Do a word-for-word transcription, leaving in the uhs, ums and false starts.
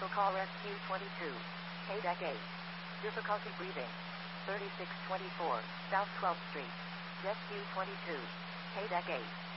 Cancel call S Q twenty-two. K-Deck eight. Difficulty breathing. thirty-six twenty-four, South twelfth Street. S Q twenty-two. K-Deck eight.